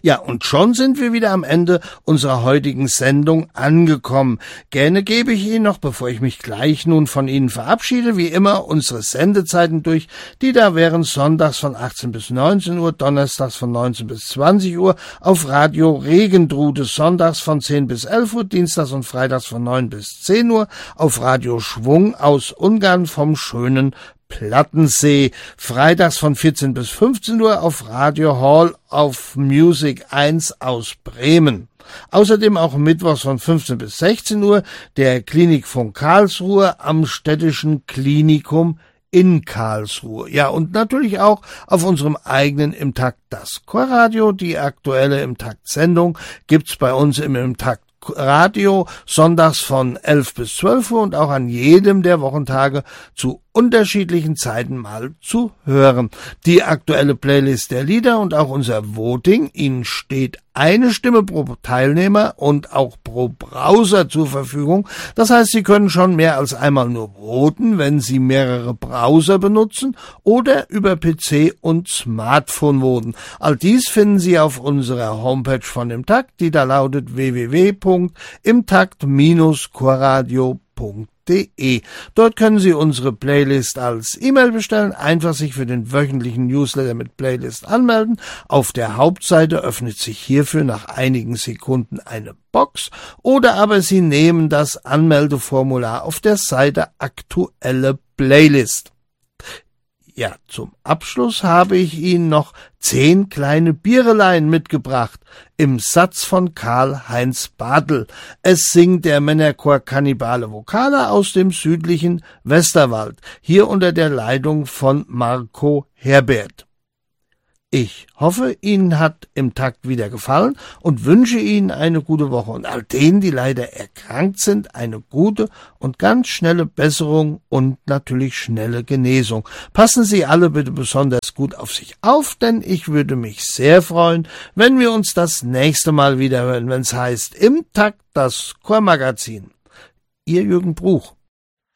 Ja, und schon sind wir wieder am Ende unserer heutigen Sendung angekommen. Gerne gebe ich Ihnen noch, bevor ich mich gleich nun von Ihnen verabschiede, wie immer unsere Sendezeiten durch, die da wären sonntags von 18 bis 19 Uhr, donnerstags von 19 bis 20 Uhr, auf Radio Regendrute, sonntags von 10 bis 11 Uhr, dienstags und freitags von 9 bis 10 Uhr, auf Radio Schwung aus Ungarn vom schönen Plattensee, freitags von 14 bis 15 Uhr auf Radio Hall of Music 1 aus Bremen. Außerdem auch mittwochs von 15 bis 16 Uhr der Klinikfunk Karlsruhe am Städtischen Klinikum in Karlsruhe. Ja, und natürlich auch auf unserem eigenen Im Takt das Chorradio. Die aktuelle Im Takt Sendung gibt's bei uns im Takt Radio sonntags von 11 bis 12 Uhr und auch an jedem der Wochentage zu unterschiedlichen Zeiten mal zu hören. Die aktuelle Playlist der Lieder und auch unser Voting. Ihnen steht eine Stimme pro Teilnehmer und auch pro Browser zur Verfügung. Das heißt, Sie können schon mehr als einmal nur voten, wenn Sie mehrere Browser benutzen oder über PC und Smartphone voten. All dies finden Sie auf unserer Homepage von Im Takt, die da lautet www.imtakt-chorradio.de. Dort können Sie unsere Playlist als E-Mail bestellen, einfach sich für den wöchentlichen Newsletter mit Playlist anmelden. Auf der Hauptseite öffnet sich hierfür nach einigen Sekunden eine Box oder aber Sie nehmen das Anmeldeformular auf der Seite Aktuelle Playlist. Ja, zum Abschluss habe ich Ihnen noch 10 kleine Biereleien mitgebracht, im Satz von Karl-Heinz Bartel. Es singt der Männerchor Kannibale Vokale aus dem südlichen Westerwald, hier unter der Leitung von Marco Herbert. Ich hoffe, Ihnen hat Im Takt wieder gefallen und wünsche Ihnen eine gute Woche und all denen, die leider erkrankt sind, eine gute und ganz schnelle Besserung und natürlich schnelle Genesung. Passen Sie alle bitte besonders gut auf sich auf, denn ich würde mich sehr freuen, wenn wir uns das nächste Mal wieder hören, wenn es heißt Im Takt das Chormagazin. Ihr Jürgen Bruch.